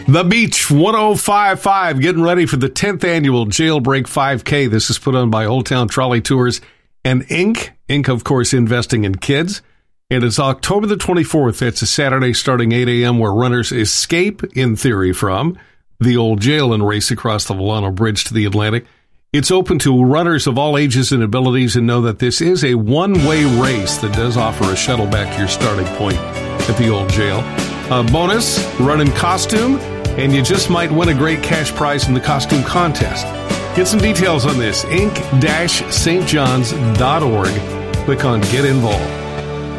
The Beach 1055, getting ready for the 10th annual Jailbreak 5K. This is put on by Old Town Trolley Tours and Inc. Inc., of course, investing in kids. And it's October the 24th. It's a Saturday starting 8 a.m. where runners escape, in theory, from the old jail and race across the Volano Bridge to the Atlantic. It's open to runners of all ages and abilities, and know that this is a one-way race that does offer a shuttle back to your starting point at the old jail. Bonus, run in costume, and you just might win a great cash prize in the costume contest. Get some details on this, inc-stjohns.org. Click on Get Involved.